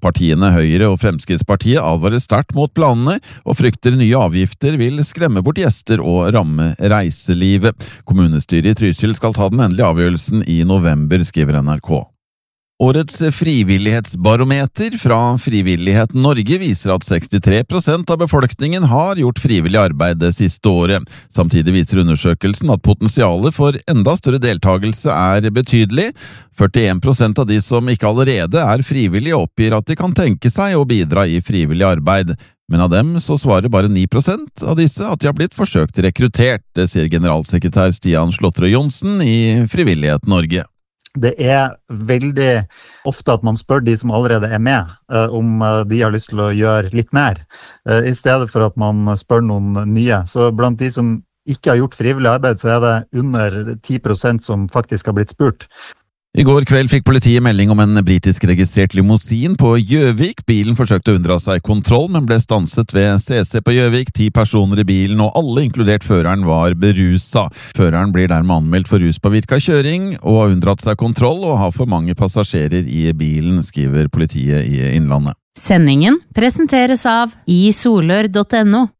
Partiene Høyre og Fremskrittspartiet advarer sterkt mot planene og frykter nye avgifter vil skremme bort gjester og ramme reiselivet. Kommunestyret i Trysil skal ta den endelige avgjørelsen i november, skriver NRK. Årets frivillighetsbarometer fra Frivillighet Norge viser at 63% av befolkningen har gjort frivillig arbeid det siste året. Samtidig viser undersøkelsen at potensialet for enda større deltagelse er betydelig. 41% av de som ikke allerede er frivillige oppgir at de kan tenke seg å bidra i frivillig arbeid. Men av dem så svarer bare 9% av disse at de har blitt forsøkt rekruttert, det sier generalsekretær Stian Slåtterød Johnsen i Frivillighet Norge. Det veldig ofte at man spør de som allerede med, om de har lyst til å gjøre litt mer, i stedet for at man spør noen nye. Så blant de som ikke har gjort frivillig arbeid, så det under 10% som faktisk har blitt spurt. I går kveld fikk politiet melding om en britisk registrert limousin på Gjøvik. Bilen forsøkte å unndra seg kontroll, men ble stanset ved CC på Gjøvik. 10 personer i bilen, og alle, inkludert føreren, var berusa. Føreren blir dermed anmeldt for ruspåvirket kjøring og har unndratt seg kontroll og har for mange passasjerer i bilen, skriver politiet i Innlandet. Sendingen presenteres av isolør.no.